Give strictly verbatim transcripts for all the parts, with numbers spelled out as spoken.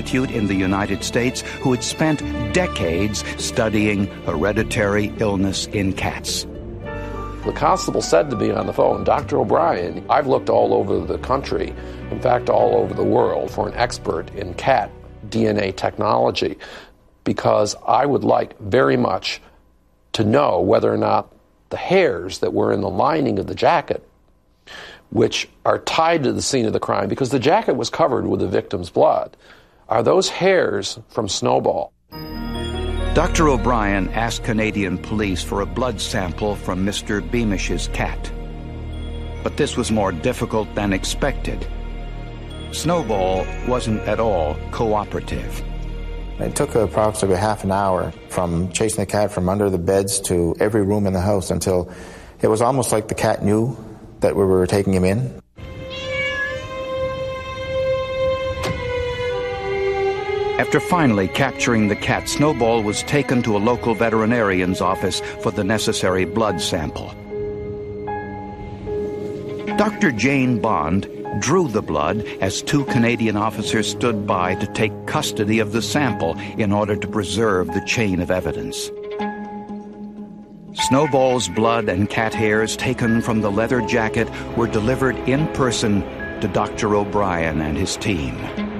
in the United States who had spent decades studying hereditary illness in cats. The constable said to me on the phone, Doctor O'Brien, I've looked all over the country, in fact all over the world, for an expert in cat D N A technology, because I would like very much to know whether or not the hairs that were in the lining of the jacket, which are tied to the scene of the crime, because the jacket was covered with the victim's blood, are those hairs from Snowball? Doctor O'Brien asked Canadian police for a blood sample from Mister Beamish's cat. But this was more difficult than expected. Snowball wasn't at all cooperative. It took approximately half an hour from chasing the cat from under the beds to every room in the house until it was almost like the cat knew that we were taking him in. After finally capturing the cat, Snowball was taken to a local veterinarian's office for the necessary blood sample. Doctor Jane Bond drew the blood as two Canadian officers stood by to take custody of the sample in order to preserve the chain of evidence. Snowball's blood and cat hairs taken from the leather jacket were delivered in person to Doctor O'Brien and his team.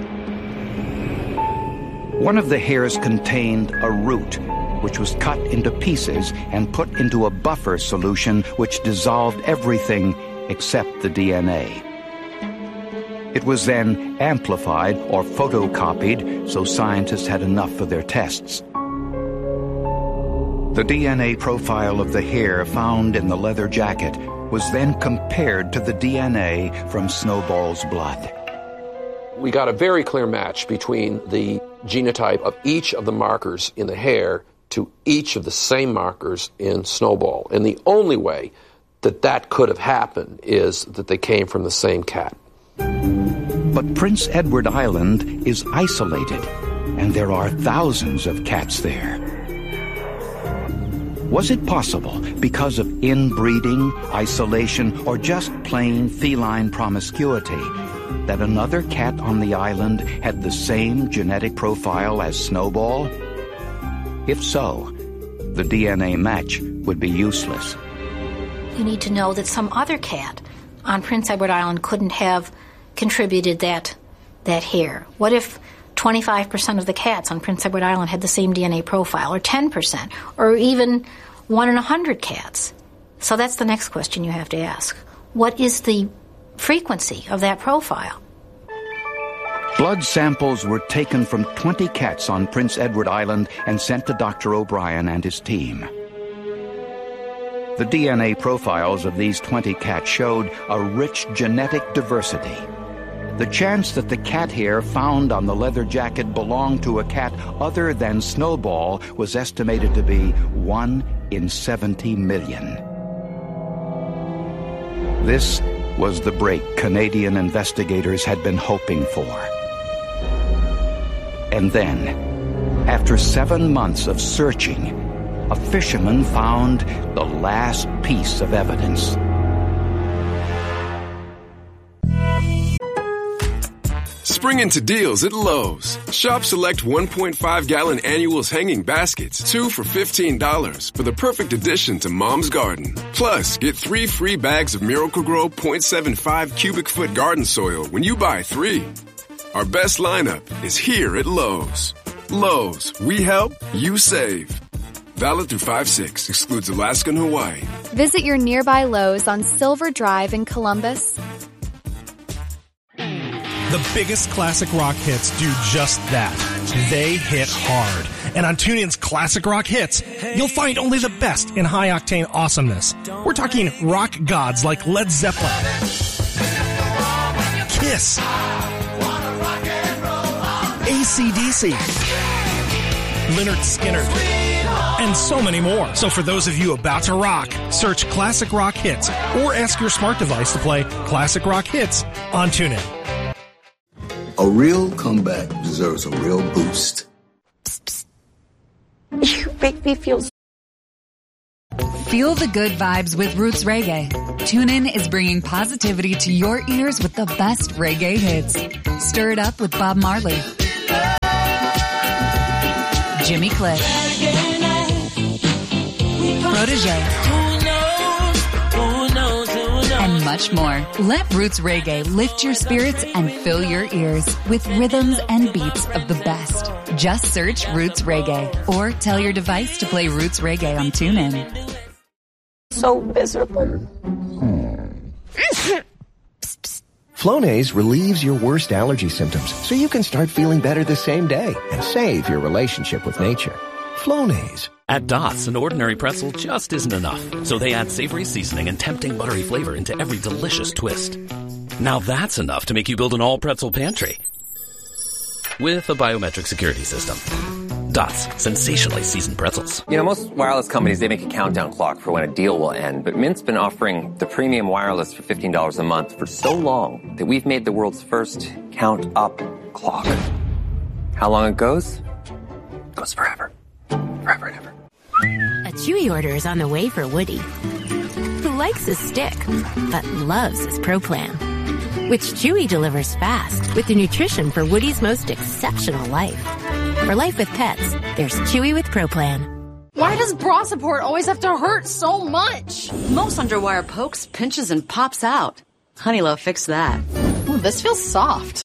One of the hairs contained a root, which was cut into pieces and put into a buffer solution which dissolved everything except the D N A. It was then amplified or photocopied so scientists had enough for their tests. The D N A profile of the hair found in the leather jacket was then compared to the D N A from Snowball's blood. We got a very clear match between the genotype of each of the markers in the hair to each of the same markers in Snowball. And the only way that that could have happened is that they came from the same cat. But Prince Edward Island is isolated, and there are thousands of cats there. Was it possible, because of inbreeding, isolation, or just plain feline promiscuity, that another cat on the island had the same genetic profile as Snowball? If so, the D N A match would be useless. You need to know that some other cat on Prince Edward Island couldn't have contributed that that hair. What if twenty-five percent of the cats on Prince Edward Island had the same D N A profile, or ten percent, or even one in a hundred cats? So that's the next question you have to ask. What is the frequency of that profile? Blood samples were taken from twenty cats on Prince Edward Island and sent to Doctor O'Brien and his team. The D N A profiles of these twenty cats showed a rich genetic diversity. The chance that the cat hair found on the leather jacket belonged to a cat other than Snowball was estimated to be one in seventy million. This was the break Canadian investigators had been hoping for. And then, after seven months of searching, a fisherman found the last piece of evidence. Spring into deals at Lowe's. Shop select one point five gallon annuals hanging baskets, two for fifteen dollars, for the perfect addition to Mom's garden. Plus, get three free bags of Miracle-Gro point seven five cubic foot garden soil when you buy three. Our best lineup is here at Lowe's. Lowe's, we help, you save. Valid through five six, excludes Alaska and Hawaii. Visit your nearby Lowe's on Silver Drive in Columbus. The biggest classic rock hits do just that. They hit hard. And on TuneIn's Classic Rock Hits, you'll find only the best in high-octane awesomeness. We're talking rock gods like Led Zeppelin, Kiss, A C D C, Lynyrd Skynyrd, and so many more. So for those of you about to rock, search Classic Rock Hits or ask your smart device to play Classic Rock Hits on TuneIn. A real comeback deserves a real boost. Psst, psst. You make me feel... Feel the good vibes with Roots Reggae. TuneIn is bringing positivity to your ears with the best reggae hits. Stir it up with Bob Marley, Jimmy Cliff, Protege, and much more. Let Roots Reggae lift your spirits and fill your ears with rhythms and beats of the best. Just search Roots Reggae or tell your device to play Roots Reggae on TuneIn. So miserable. Flonase relieves your worst allergy symptoms so you can start feeling better the same day and save your relationship with nature. Flonase. At Dots, an ordinary pretzel just isn't enough, so they add savory seasoning and tempting buttery flavor into every delicious twist. Now that's enough to make you build an all-pretzel pantry with a biometric security system. Dots, sensationally seasoned pretzels. You know, most wireless companies, they make a countdown clock for when a deal will end, but Mint's been offering the premium wireless for fifteen dollars a month for so long that we've made the world's first count-up clock. How long it goes? It goes forever. Forever and ever. A Chewy order is on the way for Woody, who likes his stick, but loves his Pro Plan, which Chewy delivers fast with the nutrition for Woody's most exceptional life. For life with pets, there's Chewy with Pro Plan. Why does bra support always have to hurt so much? Most underwire pokes, pinches, and pops out. Honeylove fixed that. Ooh, this feels soft.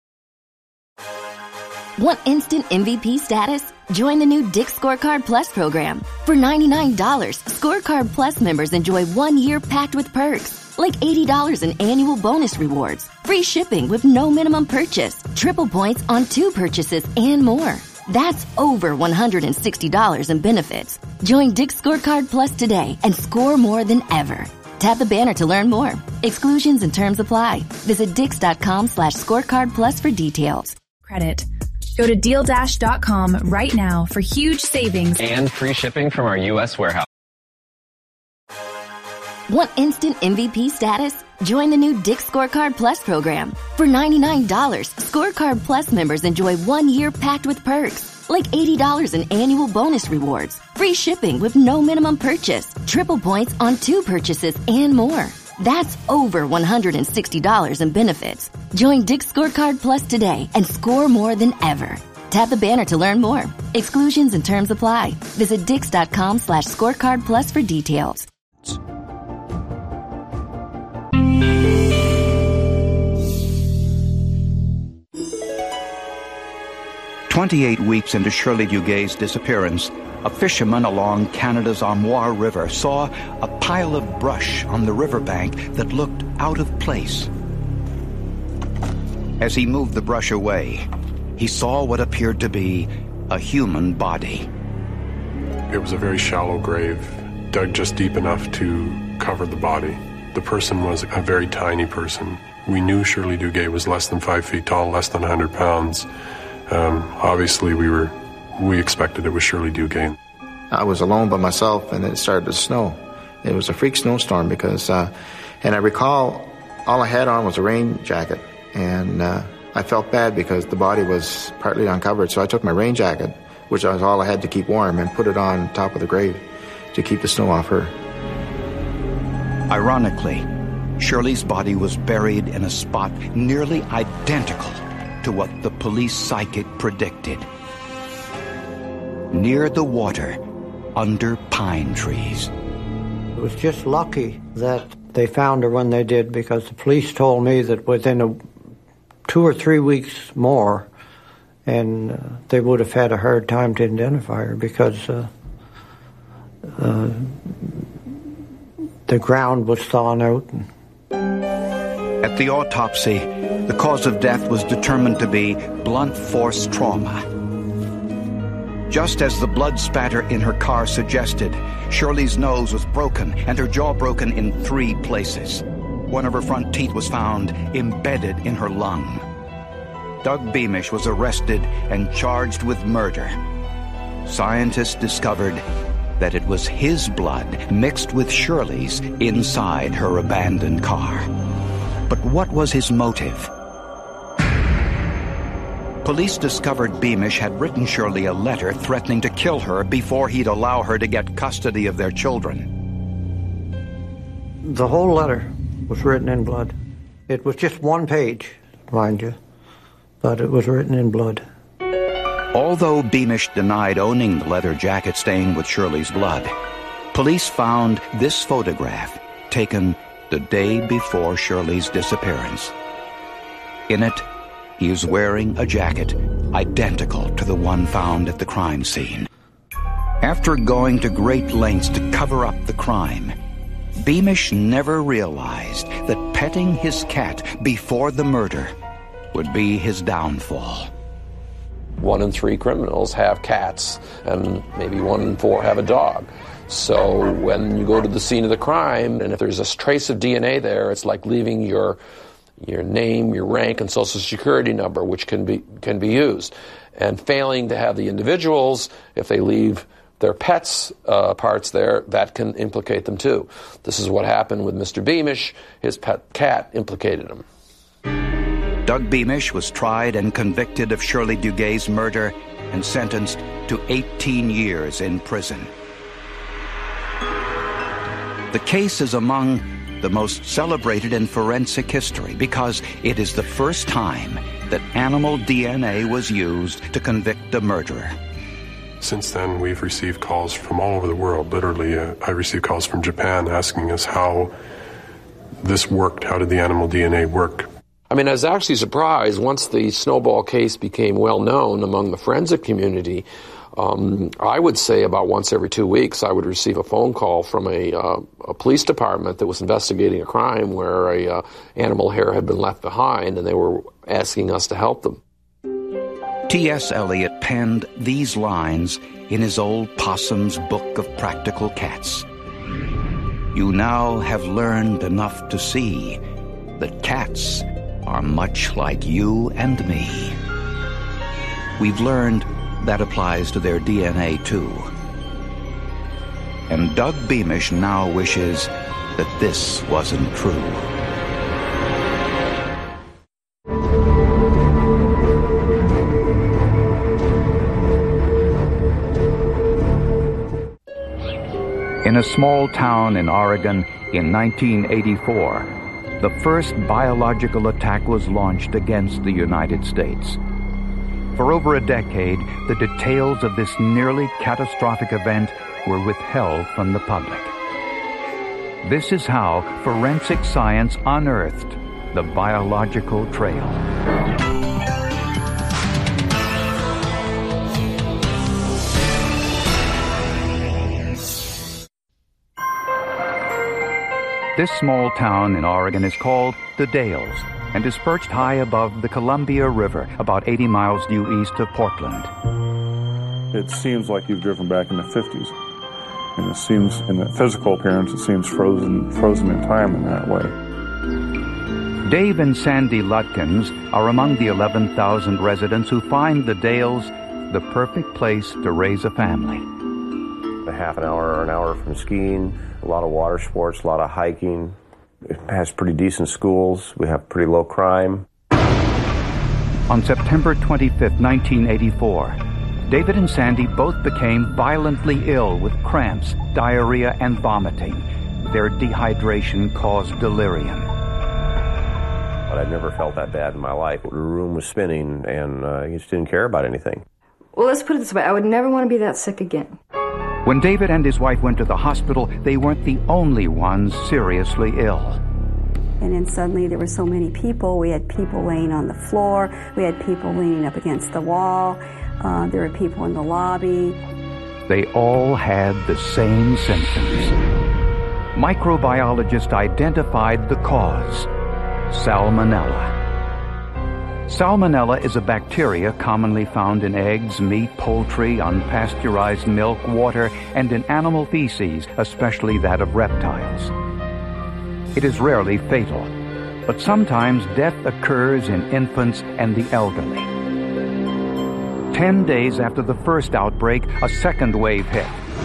Want instant M V P status? Join the new Dick's Scorecard Plus program. For ninety-nine dollars, Scorecard Plus members enjoy one year packed with perks, like eighty dollars in annual bonus rewards, free shipping with no minimum purchase, triple points on two purchases, and more. That's over one hundred sixty dollars in benefits. Join Dick's Scorecard Plus today and score more than ever. Tap the banner to learn more. Exclusions and terms apply. Visit dix.com slash scorecard plus for details. Credit. Go to deal dash dot com right now for huge savings and free shipping from our U S warehouse. Want instant M V P status? Join the new Dick's Scorecard Plus program. For ninety-nine dollars, Scorecard Plus members enjoy one year packed with perks, like eighty dollars in annual bonus rewards, free shipping with no minimum purchase, triple points on two purchases, and more. That's over one hundred sixty dollars in benefits. Join Dick's Scorecard Plus today and score more than ever. Tap the banner to learn more. Exclusions and terms apply. Visit dix.com slash scorecard plus for details. Twenty-eight weeks into Shirley Duguay's disappearance, a fisherman along Canada's Armoire River saw a pile of brush on the riverbank that looked out of place. As he moved the brush away, he saw what appeared to be a human body. It was a very shallow grave, dug just deep enough to cover the body. The person was a very tiny person. We knew Shirley Dugay was less than five feet tall, less than one hundred pounds. Um, obviously, we were, we expected it was Shirley Dugay. I was alone by myself, and it started to snow. It was a freak snowstorm because, uh, and I recall all I had on was a rain jacket, and uh, I felt bad because the body was partly uncovered, so I took my rain jacket, which was all I had to keep warm, and put it on top of the grave to keep the snow off her. Ironically, Shirley's body was buried in a spot nearly identical to what the police psychic predicted. Near the water, under pine trees. It was just lucky that they found her when they did, because the police told me that within a, two or three weeks more, and uh, they would have had a hard time to identify her because uh, uh, the ground was thawing out. At the autopsy, the cause of death was determined to be blunt force trauma. Just as the blood spatter in her car suggested, Shirley's nose was broken and her jaw broken in three places. One of her front teeth was found embedded in her lung. Doug Beamish was arrested and charged with murder. Scientists discovered that it was his blood mixed with Shirley's inside her abandoned car. But what was his motive? Police discovered Beamish had written Shirley a letter threatening to kill her before he'd allow her to get custody of their children. The whole letter was written in blood. It was just one page, mind you, but it was written in blood. Although Beamish denied owning the leather jacket stained with Shirley's blood, police found this photograph taken the day before Shirley's disappearance. In it, he is wearing a jacket identical to the one found at the crime scene. After going to great lengths to cover up the crime, Beamish never realized that petting his cat before the murder would be his downfall. One in three criminals have cats, and maybe one in four have a dog. So when you go to the scene of the crime, and if there's a trace of D N A there, it's like leaving your your name, your rank, and social security number, which can be can be used. And failing to have the individuals, if they leave their pets' uh, parts there, that can implicate them too. This is what happened with Mister Beamish. His pet cat implicated him. Doug Beamish was tried and convicted of Shirley Duguay's murder and sentenced to eighteen years in prison. The case is among the most celebrated in forensic history because it is the first time that animal D N A was used to convict a murderer. Since then, we've received calls from all over the world. Literally, uh, I received calls from Japan asking us how this worked. How did the animal D N A work? I mean, I was actually surprised once the Snowball case became well known among the forensic community. Um, I would say about once every two weeks, I would receive a phone call from a, uh, a police department that was investigating a crime where a uh, animal hair had been left behind, and they were asking us to help them. T S. Eliot penned these lines in his old Possum's Book of Practical Cats. You now have learned enough to see that cats are much like you and me. We've learned that applies to their D N A too. And Doug Beamish now wishes that this wasn't true. In a small town in Oregon in nineteen eighty-four, the first biological attack was launched against the United States. For over a decade, the details of this nearly catastrophic event were withheld from the public. This is how forensic science unearthed the biological trail. This small town in Oregon is called The Dalles and is perched high above the Columbia River, about eighty miles due east of Portland. It seems like you've driven back in the fifties. And it seems, in the physical appearance, it seems frozen, frozen in time in that way. Dave and Sandy Lutkins are among the eleven thousand residents who find The Dalles the perfect place to raise a family. A half an hour or an hour from skiing, a lot of water sports, a lot of hiking. It has pretty decent schools. We have pretty low crime. On September twenty-fifth, nineteen eighty-four, David and Sandy both became violently ill with cramps, diarrhea, and vomiting. Their dehydration caused delirium. But I'd never felt that bad in my life. The room was spinning, and uh, I just didn't care about anything. Well, let's put it this way. I would never want to be that sick again. When David and his wife went to the hospital, they weren't the only ones seriously ill. And then suddenly there were so many people. We had people laying on the floor. We had people leaning up against the wall. Uh, there were people in the lobby. They all had the same symptoms. Microbiologists identified the cause: Salmonella. Salmonella is a bacteria commonly found in eggs, meat, poultry, unpasteurized milk, water, and in animal feces, especially that of reptiles. It is rarely fatal, but sometimes death occurs in infants and the elderly. Ten days after the first outbreak, a second wave hit.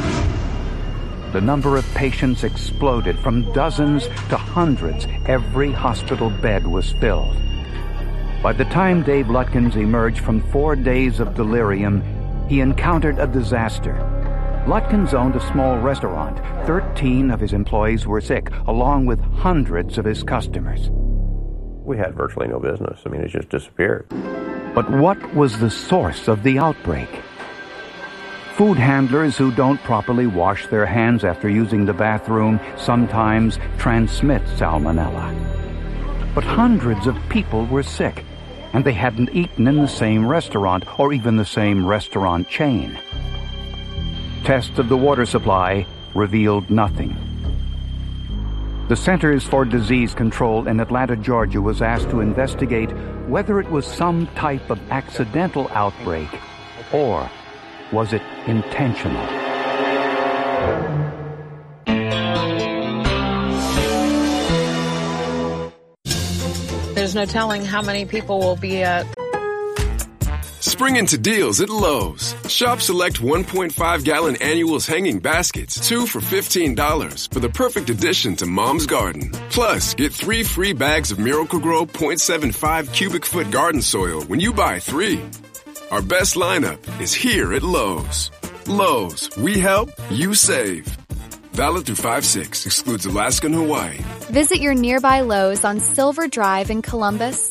The number of patients exploded from dozens to hundreds. Every hospital bed was filled. By the time Dave Lutkins emerged from four days of delirium, he encountered a disaster. Lutkins owned a small restaurant. Thirteen of his employees were sick, along with hundreds of his customers. We had virtually no business. I mean, it just disappeared. But what was the source of the outbreak? Food handlers who don't properly wash their hands after using the bathroom sometimes transmit salmonella. But hundreds of people were sick, and they hadn't eaten in the same restaurant or even the same restaurant chain. Tests of the water supply revealed nothing. The Centers for Disease Control in Atlanta, Georgia was asked to investigate whether it was some type of accidental outbreak or was it intentional. There's no telling how many people will be at. Spring into deals at Lowe's. Shop select one point five gallon annuals hanging baskets, two for fifteen dollars, for the perfect addition to Mom's Garden. Plus, get three free bags of Miracle-Gro point seven five cubic foot garden soil when you buy three. Our best lineup is here at Lowe's. Lowe's, we help, you save. Valid through five six, excludes Alaska and Hawaii. Visit your nearby Lowe's on Silver Drive in Columbus.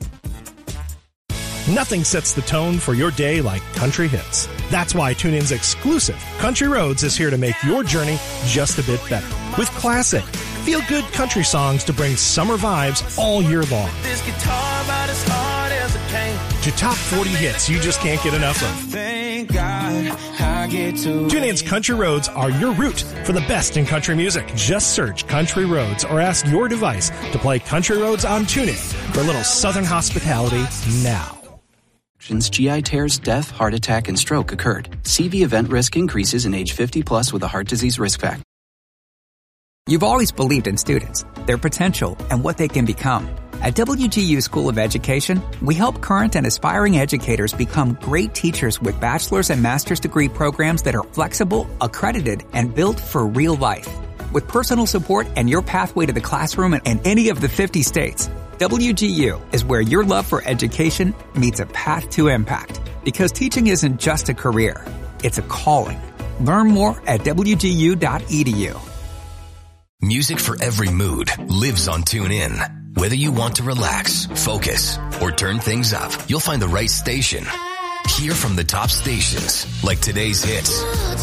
Nothing sets the tone for your day like country hits. That's why TuneIn's exclusive Country Roads is here to make your journey just a bit better. With classic, feel-good country songs to bring summer vibes all year long. This guitar about as hard as it came. To top forty hits you just can't get enough of. Thank God I get to TuneIn's Country Roads are your route for the best in country music. Just search Country Roads or ask your device to play Country Roads on TuneIn for a little Southern hospitality now. G I tears, death, heart attack, and stroke occurred. C V event risk increases in age fifty plus with a heart disease risk factor. You've always believed in students, their potential, and what they can become. At W G U School of Education, we help current and aspiring educators become great teachers with bachelor's and master's degree programs that are flexible, accredited, and built for real life. With personal support and your pathway to the classroom in any of the fifty states, W G U is where your love for education meets a path to impact. Because teaching isn't just a career, it's a calling. Learn more at W G U dot E D U. Music for every mood lives on TuneIn. Whether you want to relax, focus, or turn things up, you'll find the right station. Hear from the top stations, like today's hits,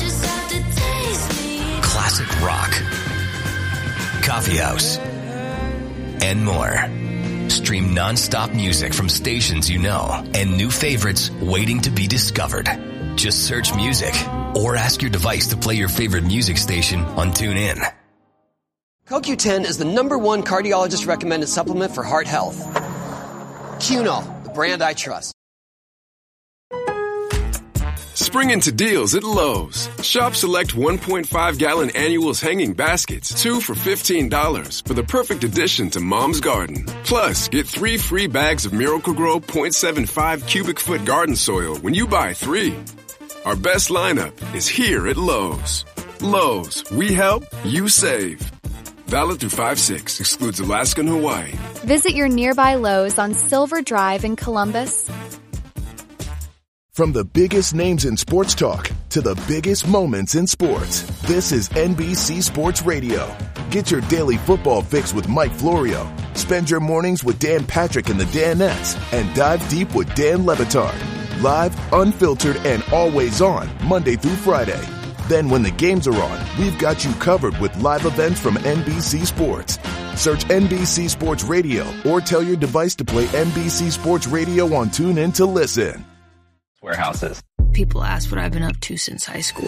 classic rock, coffee house, and more. Stream non-stop music from stations you know and new favorites waiting to be discovered. Just search music or ask your device to play your favorite music station on TuneIn. Co Q ten is the number one cardiologist recommended supplement for heart health. Cunol, the brand I trust. Spring into deals at Lowe's. Shop select one point five gallon annuals hanging baskets, two for fifteen dollars, for the perfect addition to Mom's Garden. Plus, get three free bags of Miracle-Gro point seven five cubic foot garden soil when you buy three. Our best lineup is here at Lowe's. Lowe's, we help, you save. Valid through five six, excludes Alaska and Hawaii. Visit your nearby Lowe's on Silver Drive in Columbus. From the biggest names in sports talk to the biggest moments in sports, this is N B C Sports Radio. Get your daily football fix with Mike Florio. Spend your mornings with Dan Patrick and the Danettes, and dive deep with Dan Le Batard. Live, unfiltered, and always on, Monday through Friday. Then when the games are on, we've got you covered with live events from N B C Sports. Search N B C Sports Radio or tell your device to play N B C Sports Radio on TuneIn to listen. Warehouses. People ask what I've been up to since high school.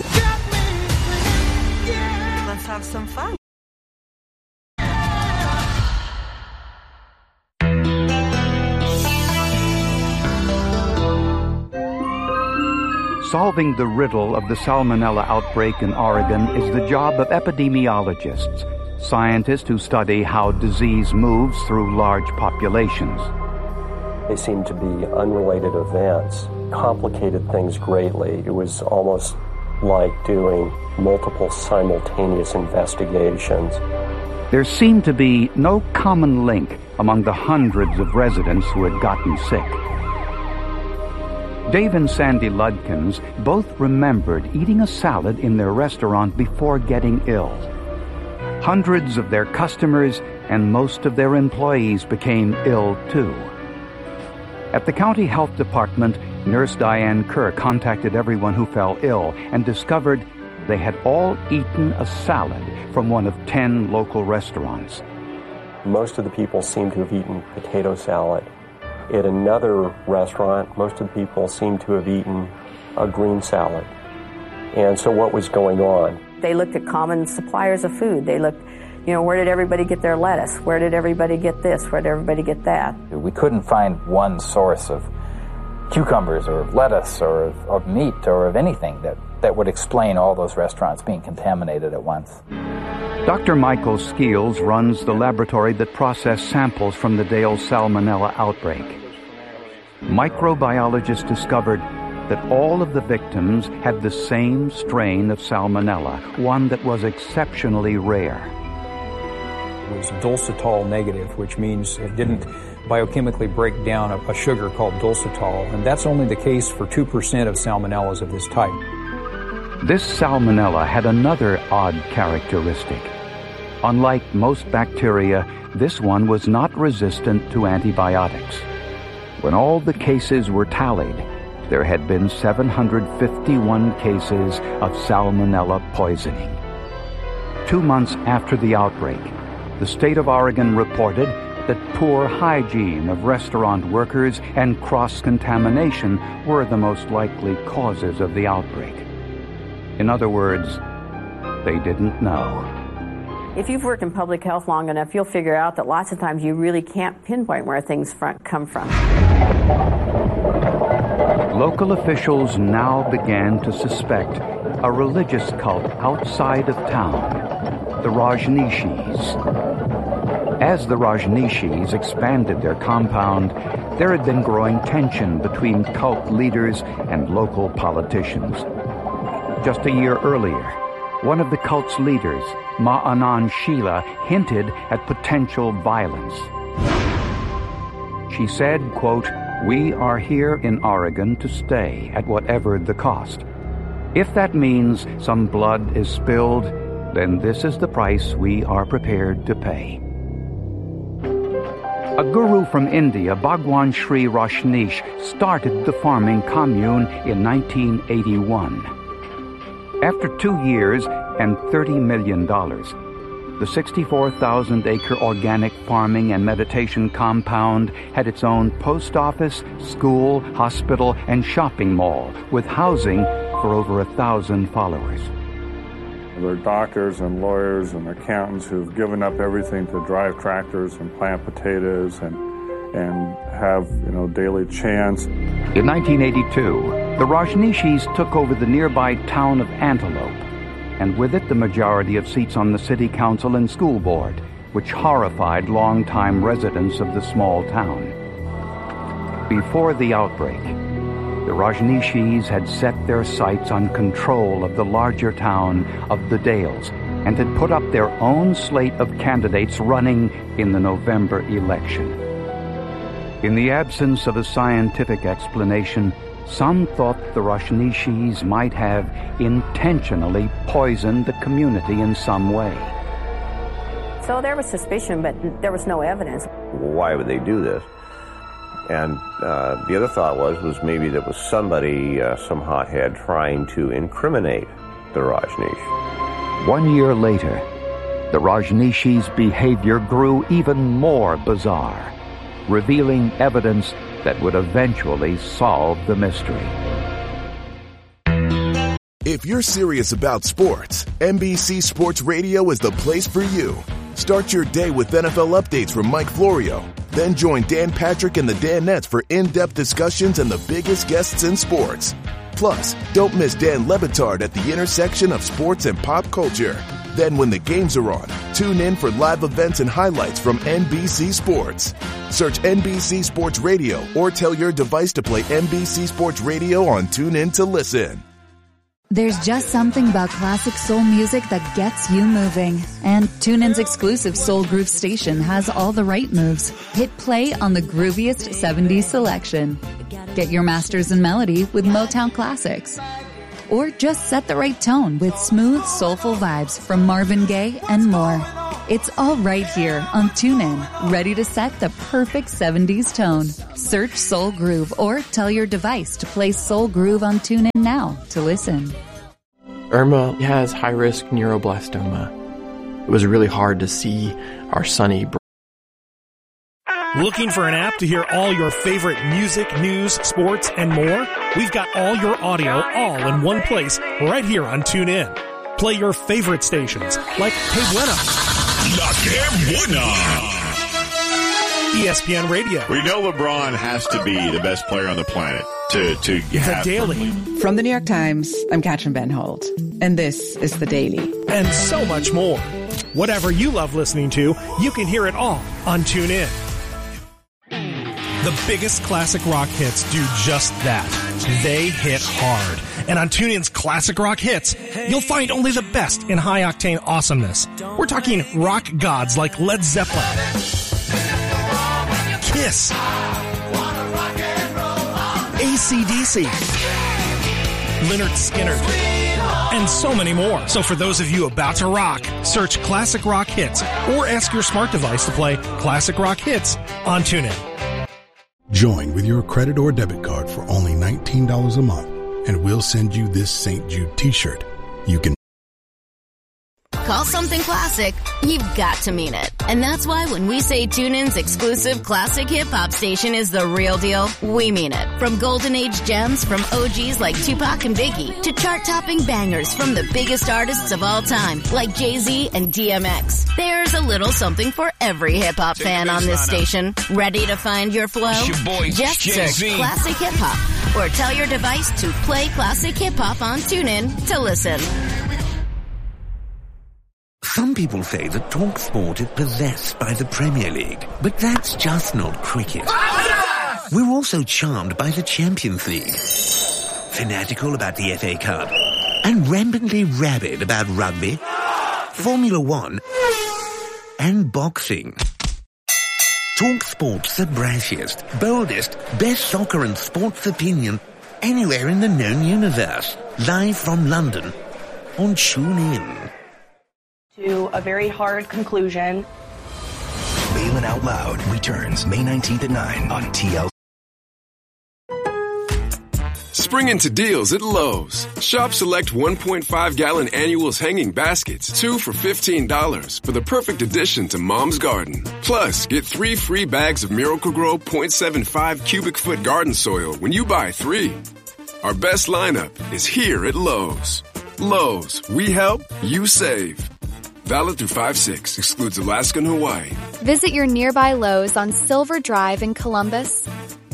Let's have some fun. Solving the riddle of the salmonella outbreak in Oregon is the job of epidemiologists, scientists who study how disease moves through large populations. They seemed to be unrelated events, complicated things greatly. It was almost like doing multiple simultaneous investigations. There seemed to be no common link among the hundreds of residents who had gotten sick. Dave and Sandy Ludkins both remembered eating a salad in their restaurant before getting ill. Hundreds of their customers and most of their employees became ill too. At the county health department, Nurse Diane Kerr contacted everyone who fell ill and discovered they had all eaten a salad from one of ten local restaurants. Most of the people seemed to have eaten potato salad. At another restaurant, most of the people seemed to have eaten a green salad. And so what was going on? They looked at common suppliers of food. They looked, you know, where did everybody get their lettuce? Where did everybody get this? Where did everybody get that? We couldn't find one source of cucumbers or lettuce or of, of meat or of anything that, that would explain all those restaurants being contaminated at once. Doctor Michael Skeels runs the laboratory that processed samples from the Dale Salmonella outbreak. Microbiologists discovered that all of the victims had the same strain of Salmonella, one that was exceptionally rare. It was dulcitol negative, which means it didn't biochemically break down a, a sugar called dulcitol, and that's only the case for two percent of Salmonellas of this type. This Salmonella had another odd characteristic. Unlike most bacteria, this one was not resistant to antibiotics. When all the cases were tallied, there had been seven hundred fifty-one cases of Salmonella poisoning. Two months after the outbreak, the state of Oregon reported that poor hygiene of restaurant workers and cross-contamination were the most likely causes of the outbreak. In other words, they didn't know. If you've worked in public health long enough, you'll figure out that lots of times you really can't pinpoint where things front come from. Local officials now began to suspect a religious cult outside of town, the Rajneeshis. As the Rajneeshis expanded their compound, there had been growing tension between cult leaders and local politicians. Just a year earlier, one of the cult's leaders, Ma Anand Sheela, hinted at potential violence. She said, quote, "We are here in Oregon to stay at whatever the cost. If that means some blood is spilled, then this is the price we are prepared to pay." A guru from India, Bhagwan Sri Rajneesh, started the farming commune in nineteen eighty-one. After two years and thirty million dollars, the sixty-four thousand acre organic farming and meditation compound had its own post office, school, hospital, and shopping mall, with housing for over a thousand followers. There are doctors and lawyers and accountants who've given up everything to drive tractors and plant potatoes and and have, you know, daily chants. In nineteen eighty-two, the Rajneeshis took over the nearby town of Antelope, and with it the majority of seats on the city council and school board, which horrified longtime residents of the small town. Before the outbreak, the Rajneeshis had set their sights on control of the larger town of the Dales and had put up their own slate of candidates running in the November election. In the absence of a scientific explanation, some thought the Rajneeshis might have intentionally poisoned the community in some way. So there was suspicion, but there was no evidence. Why would they do this? And uh, the other thought was, was maybe there was somebody, uh, some hothead, trying to incriminate the Rajneesh. One year later, the Rajneeshis' behavior grew even more bizarre, revealing evidence that would eventually solve the mystery. If you're serious about sports, N B C Sports Radio is the place for you. Start your day with N F L updates from Mike Florio. Then join Dan Patrick and the Danettes for in-depth discussions and the biggest guests in sports. Plus, don't miss Dan Le Batard at the intersection of sports and pop culture. Then when the games are on, tune in for live events and highlights from N B C Sports. Search N B C Sports Radio or tell your device to play N B C Sports Radio on TuneIn to listen. There's just something about classic soul music that gets you moving. And TuneIn's exclusive Soul Groove station has all the right moves. Hit play on the grooviest seventies selection. Get your masters in melody with Motown classics. Or just set the right tone with smooth, soulful vibes from Marvin Gaye and more. It's all right here on TuneIn, ready to set the perfect seventies tone. Search Soul Groove or tell your device to play Soul Groove on TuneIn now to listen. Irma has high-risk neuroblastoma. It was really hard to see our Sonny. Looking for an app to hear all your favorite music, news, sports, and more? We've got all your audio all in one place right here on TuneIn. Play your favorite stations like Hey Buena, La Que Buena, E S P N Radio. We know LeBron has to be the best player on the planet to, to have. The Daily. From the New York Times, I'm Katrin Ben Holt, and this is The Daily. And so much more. Whatever you love listening to, you can hear it all on TuneIn. The biggest classic rock hits do just that. They hit hard. And on TuneIn's Classic Rock Hits, you'll find only the best in high-octane awesomeness. We're talking rock gods like Led Zeppelin, Kiss, A C D C, Lynyrd Skynyrd, and so many more. So for those of you about to rock, search Classic Rock Hits or ask your smart device to play Classic Rock Hits on TuneIn. Join with your credit or debit card for only nineteen dollars a month, and we'll send you this Saint Jude t-shirt. You can call something classic, you've got to mean it. And that's why when we say TuneIn's exclusive classic hip-hop station is the real deal, we mean it. From golden age gems from O Gs like Tupac and Biggie to chart-topping bangers from the biggest artists of all time like Jay-Z and D M X. There's a little something for every hip-hop fan on this station. Ready to find your flow? Your boy, Just Jay-Z. search classic hip-hop or tell your device to play classic hip-hop on TuneIn to listen. Some people say that TalkSport is possessed by the Premier League, but that's just not cricket. We're also charmed by the Champions League, fanatical about the F A Cup, and rampantly rabid about rugby, Formula One, and boxing. TalkSport's the brashiest, boldest, best soccer and sports opinion anywhere in the known universe. Live from London on TuneIn. To a very hard conclusion. Balin Out Loud returns May nineteenth at nine on T L. Spring into deals at Lowe's. Shop select one point five gallon annuals hanging baskets, two for fifteen dollars for the perfect addition to Mom's Garden. Plus, get three free bags of Miracle-Gro zero point seven five cubic foot garden soil when you buy three. Our best lineup is here at Lowe's. Lowe's, we help, you save. Valid through five six. Excludes Alaska and Hawaii. Visit your nearby Lowe's on Silver Drive in Columbus.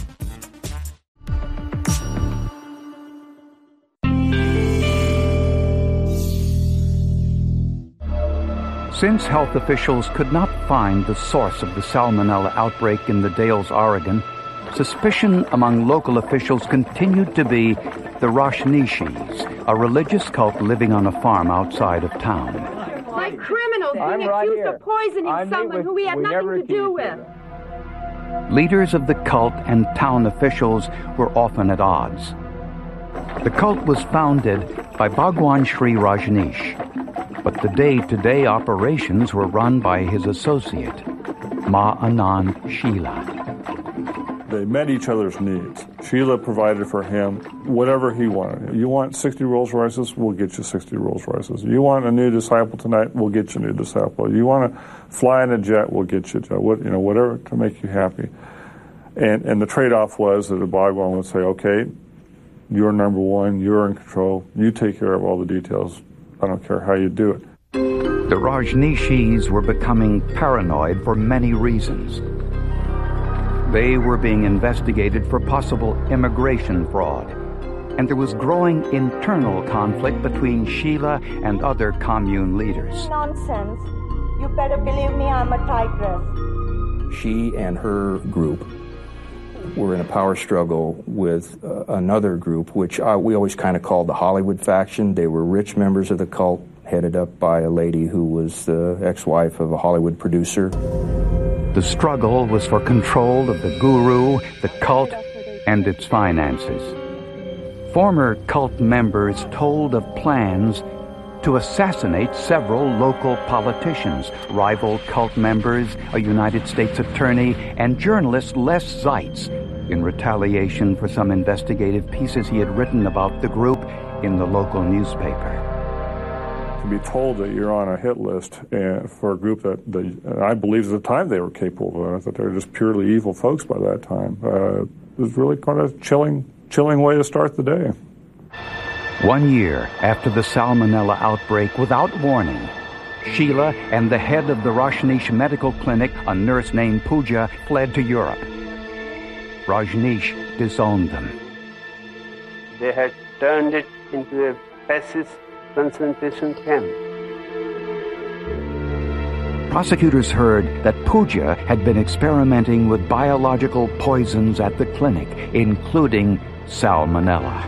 Since health officials could not find the source of the salmonella outbreak in the Dalles, Oregon, suspicion among local officials continued to be the Rajneeshis, a religious cult living on a farm outside of town. Like criminals being accused right of poisoning I'm someone with, who we had we nothing to do with. Leaders of the cult and town officials were often at odds. The cult was founded by Bhagwan Sri Rajneesh, but the day-to-day operations were run by his associate, Ma Anand Sheela. They met each other's needs. Sheila provided for him whatever he wanted. You want sixty Rolls Royces? We'll get you sixty Rolls Royces. You want a new disciple tonight? We'll get you a new disciple. You want to fly in a jet? We'll get you a jet. What, you know, whatever to make you happy. And and the trade-off was that the Bhagwan would say, okay, you're number one, you're in control, you take care of all the details. I don't care how you do it. The Rajneeshis were becoming paranoid for many reasons. They were being investigated for possible immigration fraud, and there was growing internal conflict between Sheila and other commune leaders. Nonsense. You better believe me, I'm a tigress. She and her group were in a power struggle with uh, another group, which uh, we always kind of called the Hollywood faction. They were rich members of the cult, headed up by a lady who was the ex-wife of a Hollywood producer. The struggle was for control of the guru, the cult, and its finances. Former cult members told of plans to assassinate several local politicians, rival cult members, a United States attorney, and journalist Les Zeitz, in retaliation for some investigative pieces he had written about the group in the local newspaper. To be told that you're on a hit list and for a group that they, and I believe at the time they were capable of it, that they were just purely evil folks by that time, uh, it was really kind of a chilling, chilling way to start the day. One year after the Salmonella outbreak, without warning, Sheila and the head of the Rajneesh Medical Clinic, a nurse named Pooja, fled to Europe. Rajneesh disowned them. They had turned it into a fascist concentration camp. Prosecutors heard that Pooja had been experimenting with biological poisons at the clinic, including salmonella.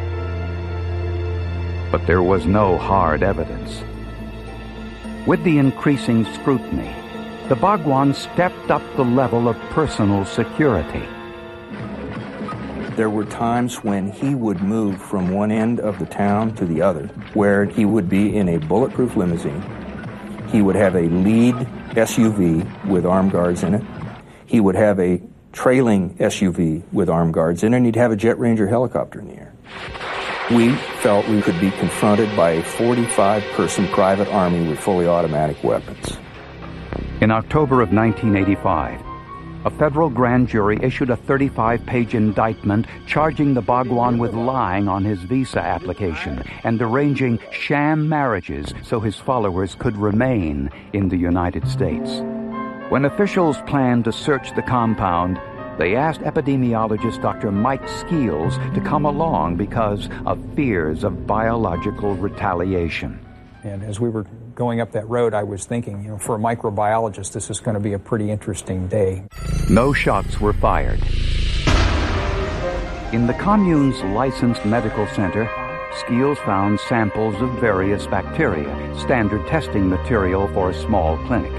But there was no hard evidence. With the increasing scrutiny, the Bhagwan stepped up the level of personal security. There were times when he would move from one end of the town to the other, where he would be in a bulletproof limousine. He would have a lead S U V with armed guards in it. He would have a trailing S U V with armed guards in it, and he'd have a Jet Ranger helicopter in the air. We felt we could be confronted by a forty-five person private army with fully automatic weapons. In October of nineteen eighty-five, a federal grand jury issued a thirty-five page indictment charging the Bhagwan with lying on his visa application and arranging sham marriages so his followers could remain in the United States. When officials planned to search the compound, they asked epidemiologist Doctor Mike Skeels to come along because of fears of biological retaliation. And as we were going up that road, I was thinking, you know, for a microbiologist, this is going to be a pretty interesting day. No shots were fired. In the commune's licensed medical center, Skeels found samples of various bacteria, standard testing material for a small clinic.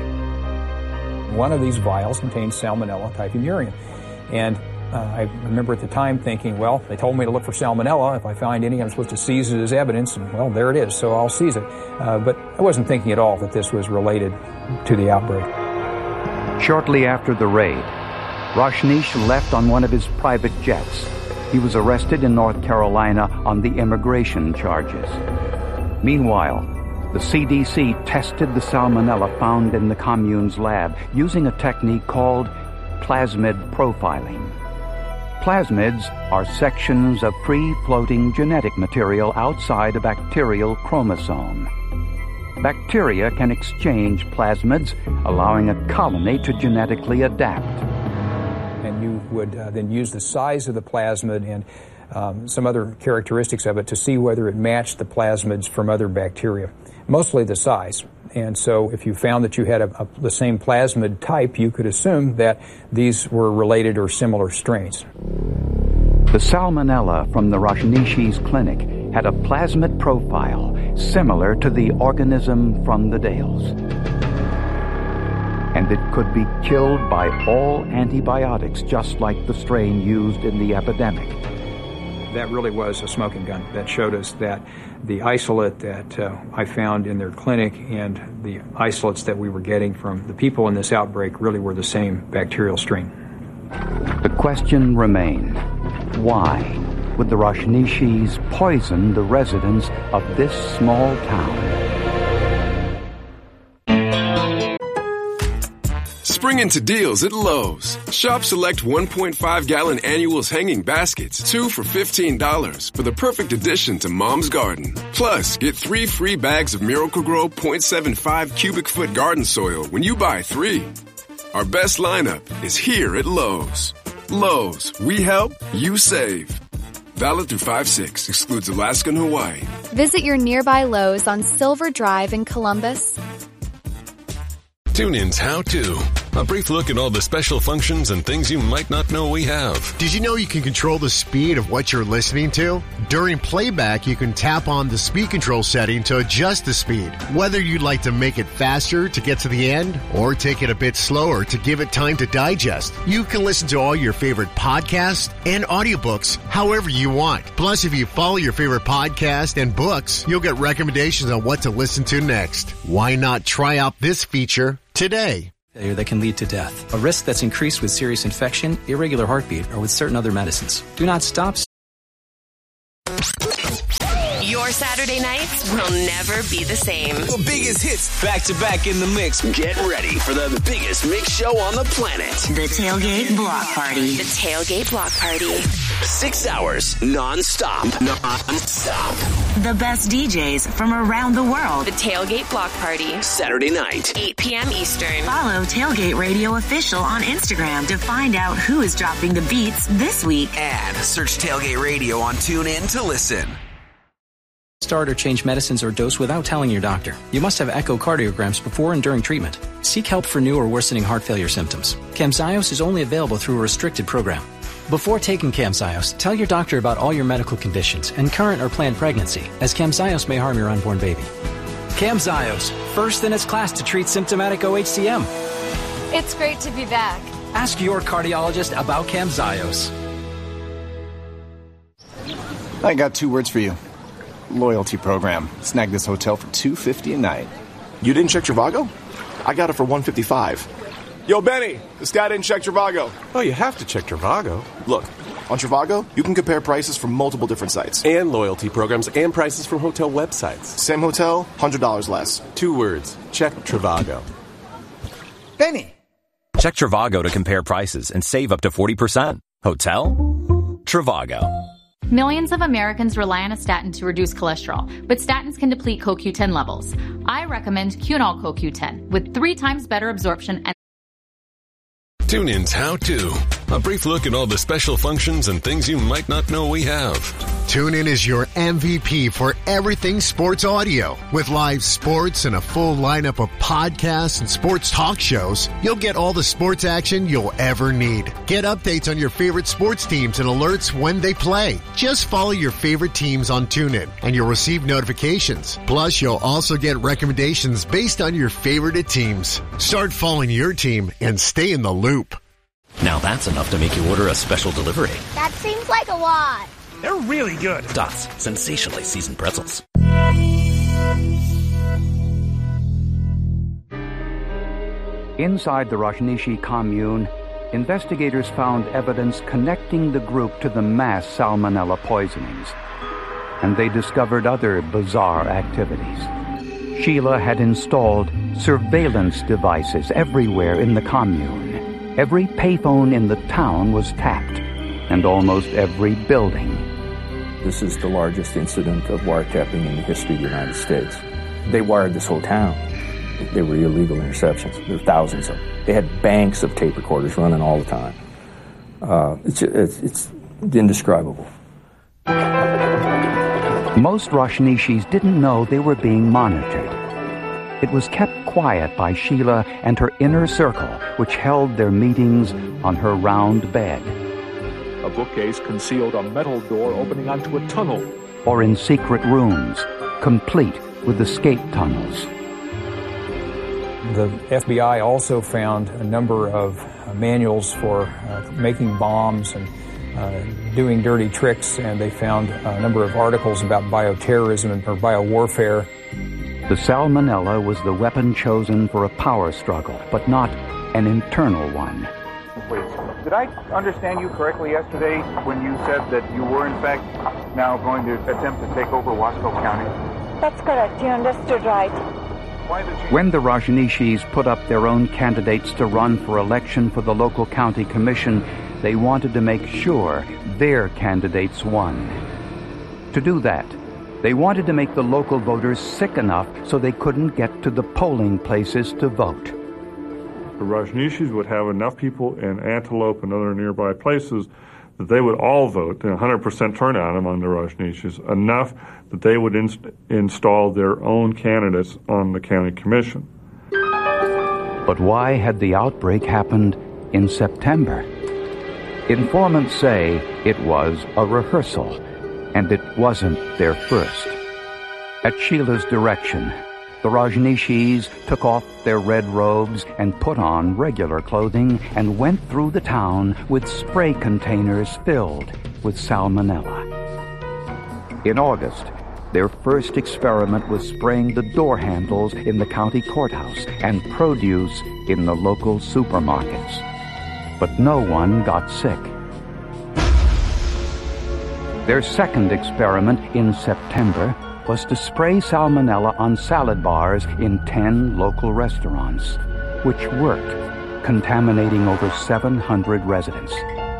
One of these vials contained Salmonella typhimurium. And uh, I remember at the time thinking, well, they told me to look for Salmonella. If I find any, I'm supposed to seize it as evidence. And, well, there it is, so I'll seize it. Uh, but I wasn't thinking at all that this was related to the outbreak. Shortly after the raid, Rajneesh left on one of his private jets. He was arrested in North Carolina on the immigration charges. Meanwhile, the C D C tested the salmonella found in the commune's lab using a technique called plasmid profiling. Plasmids are sections of free-floating genetic material outside a bacterial chromosome. Bacteria can exchange plasmids, allowing a colony to genetically adapt. And you would uh, then use the size of the plasmid and um, some other characteristics of it to see whether it matched the plasmids from other bacteria, mostly the size. And so if you found that you had a, a, the same plasmid type, you could assume that these were related or similar strains. The salmonella from the Rajneesh's clinic had a plasmid profile similar to the organism from the Dales. And it could be killed by all antibiotics, just like the strain used in the epidemic. That really was a smoking gun. That showed us that the isolate that uh, I found in their clinic and the isolates that we were getting from the people in this outbreak really were the same bacterial strain. The question remained, why would the Rajneeshis poison the residents of this small town? Spring into deals at Lowe's. Shop select one point five gallon annuals hanging baskets, two for fifteen dollars, for the perfect addition to Mom's Garden. Plus, get three free bags of Miracle-Gro zero point seven five cubic foot garden soil when you buy three. Our best lineup is here at Lowe's. Lowe's, we help, you save. Valid through five six, excludes Alaska and Hawaii. Visit your nearby Lowe's on Silver Drive in Columbus. TuneIn's How To. A brief look at all the special functions and things you might not know we have. Did you know you can control the speed of what you're listening to? During playback, you can tap on the speed control setting to adjust the speed. Whether you'd like to make it faster to get to the end or take it a bit slower to give it time to digest, you can listen to all your favorite podcasts and audiobooks however you want. Plus, if you follow your favorite podcast and books, you'll get recommendations on what to listen to next. Why not try out this feature today? Failure that can lead to death. A risk that's increased with serious infection, irregular heartbeat, or with certain other medicines. Do not stop. Your Saturday nights will never be the same. The biggest hits back to back in the mix. Get ready for the biggest mix show on the planet. The Tailgate Block Party. The Tailgate Block Party. Six hours non-stop. Non-stop. The best D Js from around the world. The Tailgate Block Party. Saturday night. eight p.m. Eastern. Follow Tailgate Radio Official on Instagram to find out who is dropping the beats this week. And search Tailgate Radio on TuneIn to listen. Start or change medicines or dose without telling your doctor. You must have echocardiograms before and during treatment. Seek help for new or worsening heart failure symptoms. Camzyos is only available through a restricted program. Before taking Camzyos, tell your doctor about all your medical conditions and current or planned pregnancy, as Camzyos may harm your unborn baby. Camzyos, first in its class to treat symptomatic O H C M. It's great to be back. Ask your cardiologist about Camzyos. I got two words for you. Loyalty program. Snagged this hotel for two hundred fifty dollars a night. You didn't check Trivago? I got it for one hundred fifty-five dollars. Yo, Benny, this guy didn't check Trivago. Oh, you have to check Trivago. Look, on Trivago, you can compare prices from multiple different sites. And loyalty programs and prices from hotel websites. Same hotel, one hundred dollars less. Two words. Check Trivago. Benny! Check Trivago to compare prices and save up to forty percent. Hotel? Trivago. Millions of Americans rely on a statin to reduce cholesterol, but statins can deplete C O Q ten levels. I recommend Cunol C O Q ten with three times better absorption and TuneIn's How To. A brief look at all the special functions and things you might not know we have. TuneIn is your M V P for everything sports audio. With live sports and a full lineup of podcasts and sports talk shows, you'll get all the sports action you'll ever need. Get updates on your favorite sports teams and alerts when they play. Just follow your favorite teams on TuneIn and you'll receive notifications. Plus, you'll also get recommendations based on your favorite teams. Start following your team and stay in the loop. Now that's enough to make you order a special delivery. That seems like a lot. They're really good. Dots, sensationally seasoned pretzels. Inside the Rajneeshi commune, investigators found evidence connecting the group to the mass salmonella poisonings. And they discovered other bizarre activities. Sheila had installed surveillance devices everywhere in the commune. Every payphone in the town was tapped, and almost every building. This is the largest incident of wiretapping in the history of the United States. They wired this whole town. They were illegal interceptions. There were thousands of them. They had banks of tape recorders running all the time. Uh, it's, it's, it's indescribable. Most Rajneeshis didn't know they were being monitored. It was kept quiet by Sheila and her inner circle, which held their meetings on her round bed. A bookcase concealed a metal door opening onto a tunnel. Or in secret rooms, complete with escape tunnels. The F B I also found a number of uh, manuals for uh, making bombs and uh, doing dirty tricks, and they found a number of articles about bioterrorism or biowarfare. The salmonella was the weapon chosen for a power struggle, but not an internal one. Wait, did I understand you correctly yesterday when you said that you were in fact now going to attempt to take over Wasco County? That's correct. You understood right. Why the change? When the Rajneeshis put up their own candidates to run for election for the local county commission, they wanted to make sure their candidates won. To do that, they wanted to make the local voters sick enough so they couldn't get to the polling places to vote. The Rajneeshis would have enough people in Antelope and other nearby places that they would all vote, one hundred percent turnout among the Rajneeshis, enough that they would inst- install their own candidates on the county commission. But why had the outbreak happened in September? Informants say it was a rehearsal, and it wasn't their first. At Sheila's direction, the Rajneeshis took off their red robes and put on regular clothing and went through the town with spray containers filled with salmonella. In August, their first experiment was spraying the door handles in the county courthouse and produce in the local supermarkets. But no one got sick. Their second experiment in September was to spray salmonella on salad bars in ten local restaurants, which worked, contaminating over seven hundred residents.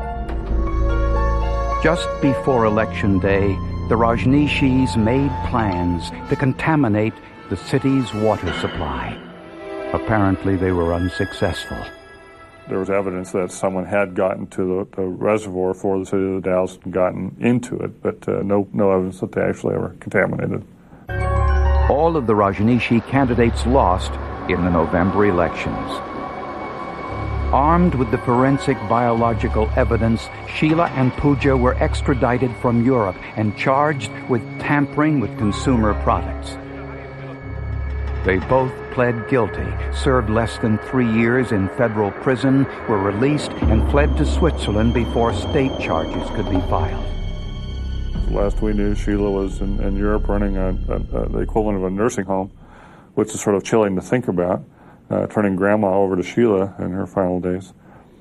Just before Election Day, the Rajneeshis made plans to contaminate the city's water supply. Apparently, they were unsuccessful. There was evidence that someone had gotten to the, the reservoir for the city of the Dalles and gotten into it, but uh, no, no evidence that they actually ever contaminated. All of the Rajneeshi candidates lost in the November elections. Armed with the forensic biological evidence, Sheila and Pooja were extradited from Europe and charged with tampering with consumer products. They both pled guilty, served less than three years in federal prison, were released, and fled to Switzerland before state charges could be filed. Last we knew, Sheila was in, in Europe running a, a, a, the equivalent of a nursing home, which is sort of chilling to think about, uh, turning Grandma over to Sheila in her final days.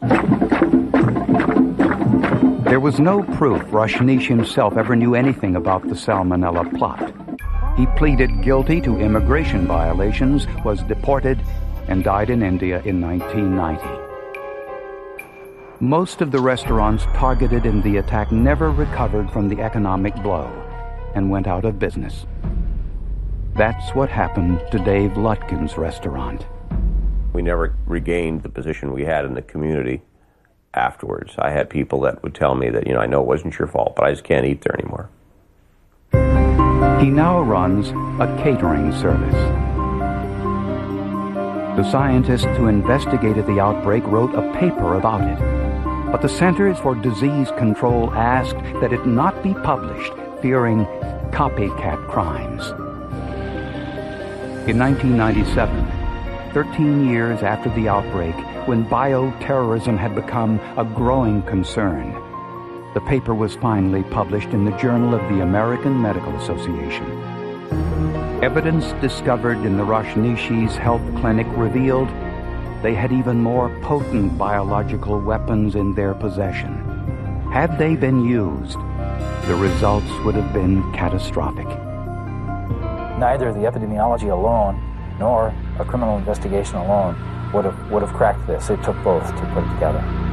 There was no proof Rajneesh himself ever knew anything about the salmonella plot. He pleaded guilty to immigration violations, was deported, and died in India in nineteen ninety. Most of the restaurants targeted in the attack never recovered from the economic blow and went out of business. That's what happened to Dave Lutkin's restaurant. We never regained the position we had in the community afterwards. I had people that would tell me that, you know, I know it wasn't your fault, but I just can't eat there anymore. He now runs a catering service. The scientists who investigated the outbreak wrote a paper about it, but the Centers for Disease Control asked that it not be published, fearing copycat crimes. In nineteen ninety-seven, thirteen years after the outbreak, when bioterrorism had become a growing concern, the paper was finally published in the Journal of the American Medical Association. Evidence discovered in the Rajneeshis' health clinic revealed they had even more potent biological weapons in their possession. Had they been used, the results would have been catastrophic. Neither the epidemiology alone nor a criminal investigation alone would have would have cracked this. It took both to put it together.